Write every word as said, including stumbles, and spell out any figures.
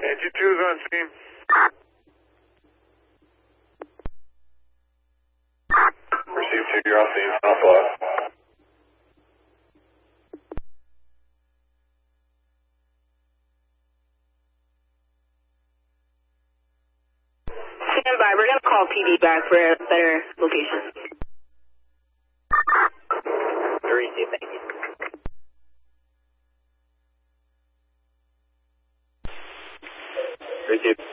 Angie two's on scene. Receive two, you're on scene. Stop off. Stand by. We're going to call P D back for a better location. Receive, thank you. Receive.